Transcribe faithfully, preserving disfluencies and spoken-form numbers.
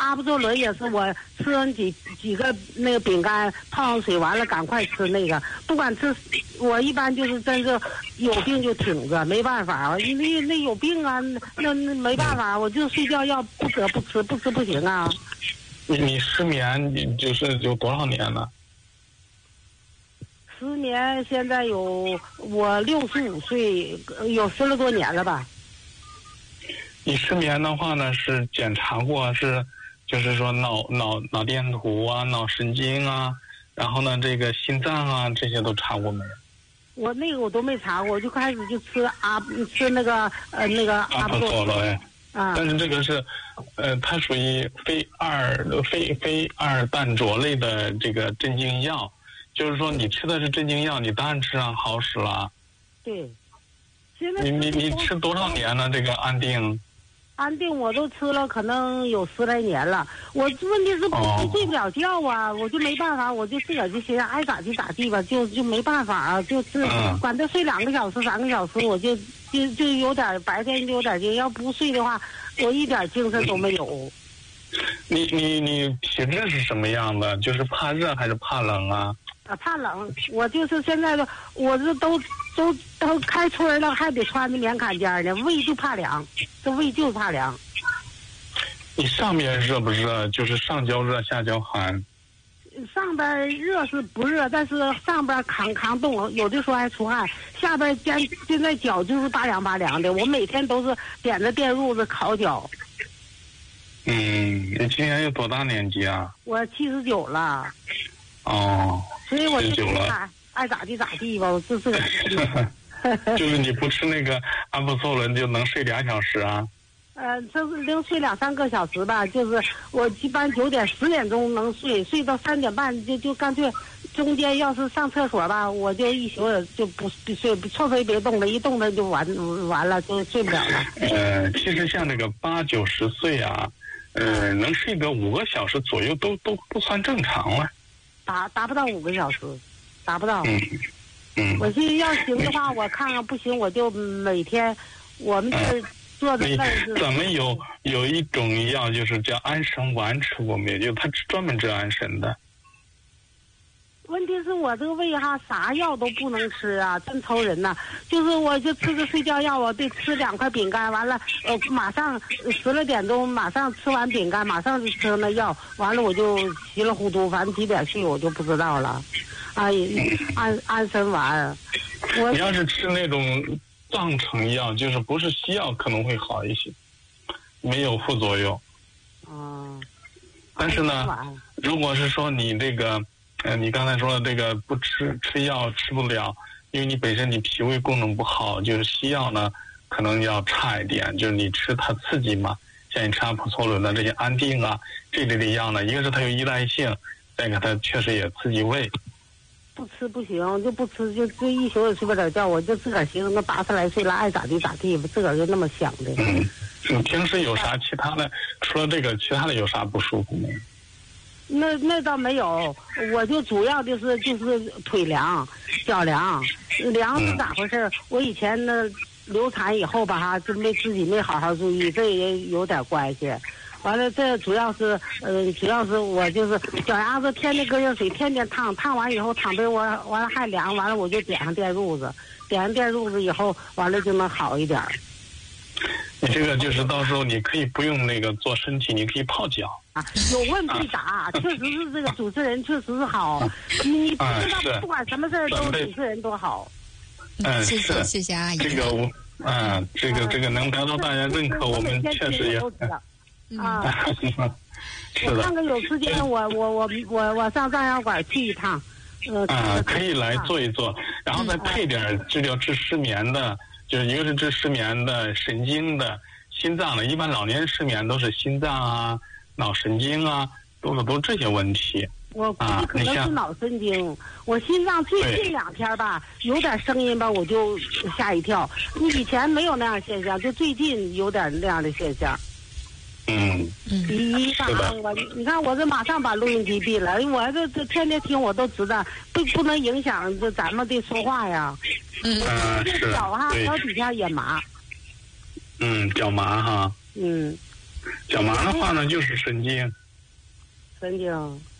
阿布唑仑也是我吃完几几个那个饼干泡上水完了赶快吃那个，不管吃我一般就是真是有病就挺着，没办法，那那有病啊，那那没办法，我就睡觉要不得不吃，不吃不行啊。 你你失眠你就是有多少年了？ 失眠现在有我六十五岁，有十来多年了吧。 你失眠的话呢，是检查过是，就是说脑脑脑电图啊、脑神经啊，然后呢这个心脏啊这些都查过没有？ 我那个我都没查过，我就开始就吃阿吃那个呃那个阿布唑仑啊。 但是这个是，呃，它属于非二非非二氮卓类的这个镇静药。就是说，你吃的是镇静药，你当然吃上好使了。 对，现在你你你吃多少年了？这个安定？ 安定我都吃了，可能有十来年了。我问题是不睡不了觉啊，我就没办法，我就自个儿就寻思爱咋地咋地吧，就就没办法啊，就是管他睡两个小时、三个小时，我就就就有点白天就有点精，要不睡的话，我一点精神都没有。 你你你体质是什么样的？就是怕热还是怕冷啊？ 啊，怕冷，我就是现在的，我这都都都开春了，还得穿着棉坎肩呢，胃就怕凉，这胃就怕凉。 你上面热不热？就是上焦热，下焦寒。 上边热是不热，但是上边扛扛冻，有的时候还出汗，下边现现在脚就是拔凉拔凉的，我每天都是点着电褥子烤脚。 嗯，你今年有多大年纪啊？ 我七十九了。 哦。 所以我就爱爱咋地咋地吧，我这这个。 就是你不吃那个阿布唑仑就能睡俩小时啊？ 呃，这是能睡两三个小时吧，就是我一般九点十点钟能睡，睡到三点半就就干脆，中间要是上厕所吧，我就一宿就不不睡，除非别动了，一动了就完完了就睡不了了。 呃，其实像这个八九十岁啊，呃，能睡个五个小时左右都都不算正常了。 达达不到五个小时，达不到。 嗯嗯。 我是要行的话，我看看不行，我就每天我们这做的那是。 咱们有有一种药就是叫安神丸，吃过没有？就它专门治安神的。 问题是我这个胃哈，啥药都不能吃啊，真愁人呐！就是我就吃个睡觉药，我得吃两块饼干，完了呃马上十来点钟马上吃完饼干，马上就吃那药，完了我就稀里糊涂，反正几点睡我就不知道了。哎，安安神丸，我你要是吃那种藏成药，就是不是西药，可能会好一些，没有副作用。 嗯。 但是呢，如果是说你这个。呃，你刚才说的这个不吃吃药吃不了，因为你本身你脾胃功能不好，就是西药呢可能要差一点，就是你吃它刺激嘛，像你吃阿布唑仑的这些安定啊这类的药呢，一个是它有依赖性，再一个它确实也刺激胃。 不吃不行，就不吃就就一宿也睡不了觉，我就自个儿寻思那八十来岁了，爱咋地咋地吧，自个儿就那么想的。 嗯，你平时有啥其他的？除了这个，其他的有啥不舒服没？ 那那倒没有，我就主要的是就是腿凉、脚凉，凉是咋回事？嗯、我以前呢流产以后吧哈，就没自己没好好注意，这也有点关系。完了，这主要是呃，主要是我就是脚丫子天天搁热水，天天烫，烫完以后躺被窝，完了还凉，完了我就点上电褥子，点上电褥子以后，完了就能好一点。 你这个就是到时候你可以不用那个做身体，你可以泡脚啊。有问必答，啊、确实是这个主持人确实是好。啊、你不知道不管什么事儿都主持人多好。 嗯， 谢谢谢谢阿姨。 这个我啊，这个这个能得到大家认可，我们确实也啊。 是的。 看看有时间，我我我我我上藏药馆去一趟。呃、 啊，可以来做一做，然后再配点治疗治失眠的。就是一个是治失眠的、神经的、心脏的，一般老年人失眠都是心脏啊、脑神经啊，都是都这些问题。 我估计可能是脑神经，啊、我心脏最近两天吧有点声音吧，我就吓一跳。你以前没有那样现象，就最近有点那样的现象。 嗯， 一干啥我你看我这马上把录音机闭了，我这这天天听我都知道，不不能影响这咱们的说话呀。 嗯， 这脚哈脚底下也麻。 嗯，脚麻哈。 嗯， 脚麻的话呢，就是神经。 神经。